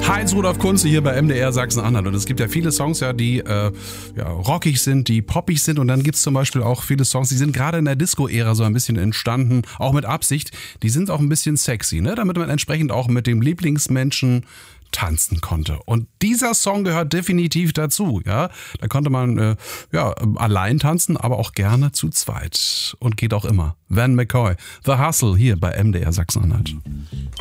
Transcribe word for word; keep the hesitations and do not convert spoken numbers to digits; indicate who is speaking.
Speaker 1: Heinz-Rudolf Kunze hier bei M D R Sachsen-Anhalt. Und es gibt ja viele Songs, ja, die äh, ja, rockig sind, die poppig sind. Und dann gibt's zum Beispiel auch viele Songs, die sind gerade in der Disco-Ära so ein bisschen entstanden, auch mit Absicht. Die sind auch ein bisschen sexy, ne? Damit man entsprechend auch mit dem Lieblingsmenschen tanzen konnte. Und dieser Song gehört definitiv dazu, ja. Da konnte man äh, ja allein tanzen, aber auch gerne zu zweit. Und geht auch immer. Van McCoy, The Hustle hier bei M D R Sachsen-Anhalt.